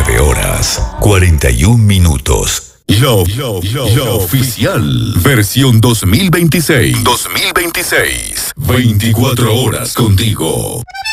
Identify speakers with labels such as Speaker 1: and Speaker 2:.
Speaker 1: 9 horas, 41 minutos. Lo oficial. Versión 2026. 24 horas contigo.